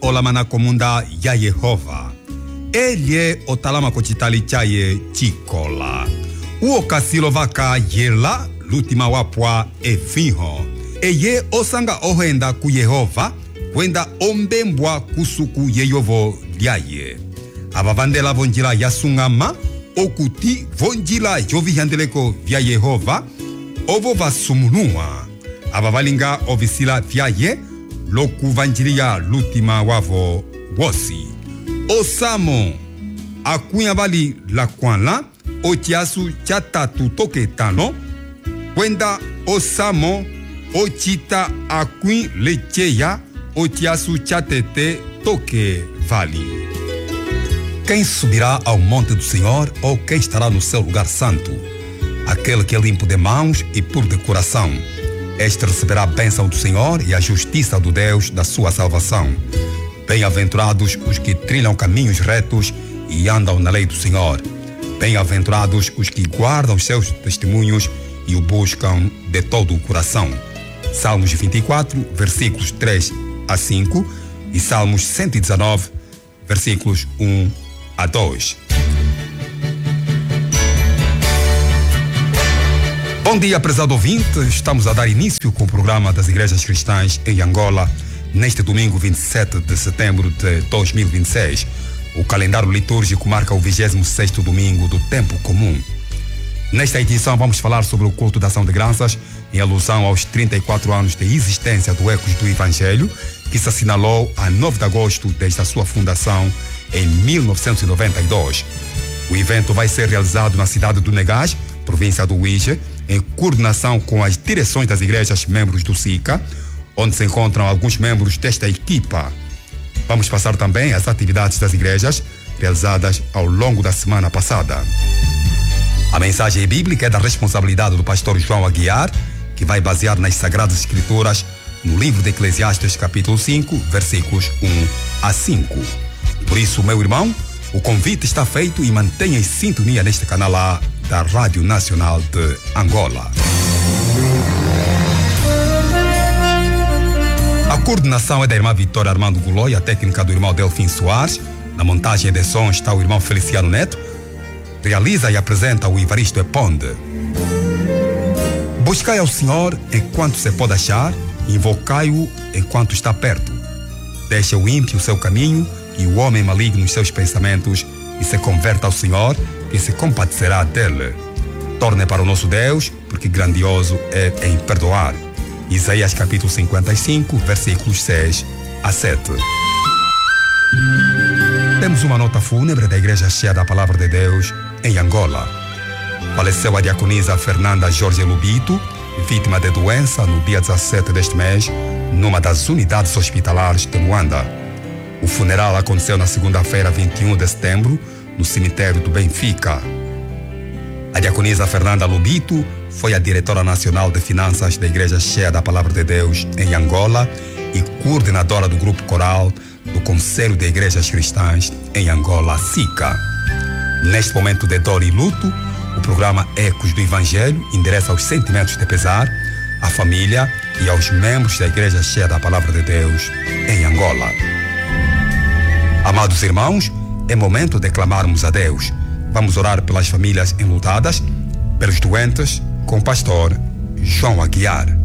olamana komunda ya Yehova. Ele otalama kochitali chaye chikola. Uokasilo vaka yela lutima wapwa efiho. Eye osanga ohenda ku Yehova wenda ombembwa kusuku yeyovo lyaye. Abavandela vonjila yasungama okuti vonjila yovihandeleko vya Yehova ovo vasumulua. Abavalinga ovisila vyaye lokuvanjilia lutima wavo wosi. Osamo akuya vali la kwanla ochiasu chatatu toke tano wenda osamo ochita akui lecheya ochiasu chatete toque vale. Quem subirá ao monte do Senhor ou quem estará no seu lugar santo? Aquele que é limpo de mãos e puro de coração. Este receberá a bênção do Senhor e a justiça do Deus da sua salvação. Bem-aventurados os que trilham caminhos retos e andam na lei do Senhor. Bem-aventurados os que guardam os seus testemunhos e o buscam de todo o coração. Salmos 24, versículos 3 a 5 e Salmos 119, versículos 1 a 2. Bom dia, prezado ouvinte. Estamos a dar início com o programa das Igrejas Cristãs em Angola, neste domingo 27 de setembro de 2026. O calendário litúrgico marca o 26º domingo do tempo comum. Nesta edição vamos falar sobre o culto da ação de graças em alusão aos 34 anos de existência do Ecos do Evangelho, que se assinalou a 9 de agosto desde a sua fundação em 1992. O evento vai ser realizado na cidade do Negás, província do Uíge, em coordenação com as direções das igrejas membros do SICA, onde se encontram alguns membros desta equipa. Vamos passar também as atividades das igrejas realizadas ao longo da semana passada. A mensagem bíblica é da responsabilidade do pastor João Aguiar, que vai basear nas Sagradas Escrituras no livro de Eclesiastes, capítulo 5, versículos 1 a 5. Por isso, meu irmão, o convite está feito e mantenha em sintonia neste canal A da Rádio Nacional de Angola. A coordenação é da irmã Vitória Armando Gouloi, a técnica do irmão Delfim Soares. Na montagem de som está o irmão Feliciano Neto. Realiza e apresenta o Ivaristo Eponde. Buscai ao Senhor enquanto se pode achar, invocai-o enquanto está perto. Deixa o ímpio o seu caminho e o homem maligno os seus pensamentos e se converta ao Senhor, que se compadecerá dele. Torne para o nosso Deus, porque grandioso é em perdoar. Isaías capítulo 55, versículos 6 a 7. Temos uma nota fúnebre da Igreja Cheia da Palavra de Deus em Angola. Faleceu a diaconisa Fernanda Jorge Lubito, vítima de doença no dia 17 deste mês, numa das unidades hospitalares de Luanda. O funeral aconteceu na segunda-feira, 21 de setembro, no cemitério do Benfica. A diaconisa Fernanda Lubito foi a diretora nacional de finanças da Igreja Cheia da Palavra de Deus em Angola e coordenadora do grupo coral do Conselho de Igrejas Cristãs em Angola, SICA. Neste momento de dor e luto, o programa Ecos do Evangelho endereça os sentimentos de pesar à família e aos membros da Igreja Cheia da Palavra de Deus em Angola. Amados irmãos, é momento de clamarmos a Deus. Vamos orar pelas famílias enlutadas, pelos doentes, com o pastor João Aguiar.